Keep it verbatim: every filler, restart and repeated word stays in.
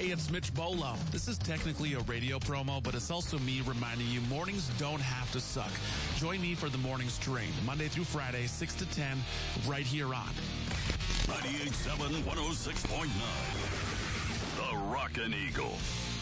Hey, it's Mitch Bolo. This is technically a radio promo, but it's also me reminding you mornings don't have to suck. Join me for the morning strain, Monday through Friday, six to ten, right here on ninety-eight point seven, one oh six point nine. The Rockin' Eagle.